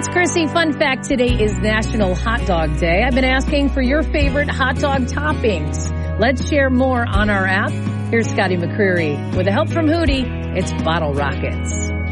It's Chrissy. Fun fact, today is National Hot Dog Day. I've been asking for your favorite hot dog toppings. Let's share more on our app. Here's Scotty McCreery. With the help from Hootie, it's Bottle Rockets.